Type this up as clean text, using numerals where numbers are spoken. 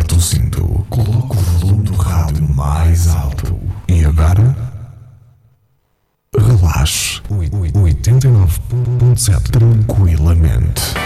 Aperta o cinto, coloca o volume do rádio mais alto e agora relaxe. 89.7 tranquilamente.